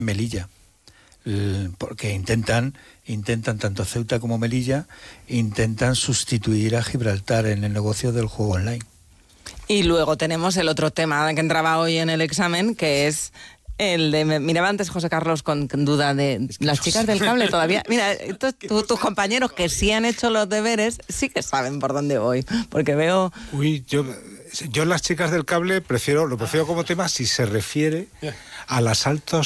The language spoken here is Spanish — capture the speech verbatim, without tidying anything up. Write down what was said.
Melilla, porque intentan, intentan tanto Ceuta como Melilla, intentan sustituir a Gibraltar en el negocio del juego online. Y luego tenemos el otro tema que entraba hoy en el examen, que es el de... Miraba antes José Carlos con duda de es que las chicas del cable todavía... Mira, tu, tu, tus compañeros que sí han hecho los deberes sí que saben por dónde voy, porque veo... Uy, yo... Yo las chicas del cable prefiero lo prefiero como tema si se refiere a las altas